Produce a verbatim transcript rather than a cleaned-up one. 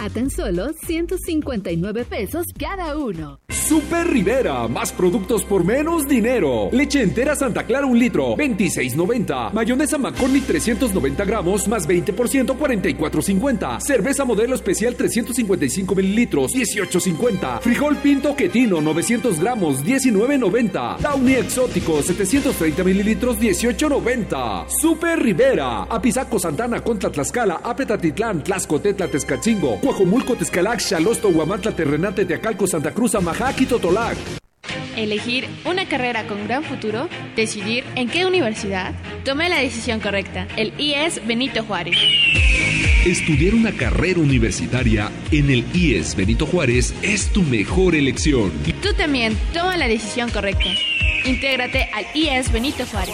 a tan solo ciento cincuenta y nueve pesos cada uno. Super Rivera, más productos por menos dinero. Leche entera Santa Clara un litro, veintiséis noventa. Mayonesa McCormick trescientos noventa gramos, más veinte por ciento, cuarenta y cuatro cincuenta. Cerveza Modelo Especial trescientos cincuenta y cinco mililitros, dieciocho cincuenta. Frijol Pinto Quetino novecientos gramos, diecinueve noventa. Downy Exótico setecientos treinta mililitros, dieciocho noventa. Super Rivera, Apizaco Santana contra Tlaxcala, Apetatitlán, Tlaxcotetla, Tezcatzingo, Coajomulco, Tezcalac, Xalosto, Huamantla, Terrenate, Teacalco, Santa Cruz, Amajac y Totolac. Elegir una carrera con gran futuro, decidir en qué universidad. Tomé la decisión correcta, el I E S Benito Juárez. Estudiar una carrera universitaria en el I E S Benito Juárez es tu mejor elección. Tú también toma la decisión correcta. Intégrate al I E S Benito Juárez.